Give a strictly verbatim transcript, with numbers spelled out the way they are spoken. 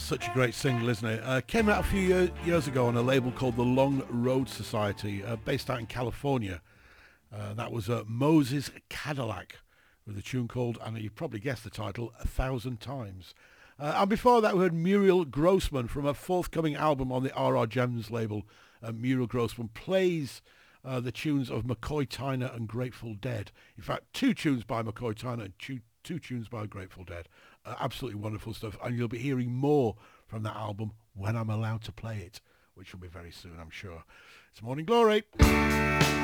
That's such a great single, isn't it? Uh, came out a few year, years ago on a label called the Long Road Society, uh, based out in California. Uh, that was uh, Moses Cadillac with a tune called, and you've probably guessed the title, A Thousand Times. Uh, and before that we heard Muriel Grossman from a forthcoming album on the R R Gems label. Uh, Muriel Grossman plays uh, the tunes of McCoy Tyner and Grateful Dead. In fact, two tunes by McCoy Tyner and two, two tunes by Grateful Dead. Uh, absolutely wonderful stuff, and you'll be hearing more from that album when I'm allowed to play it, which will be very soon, I'm sure. It's Morning Glory.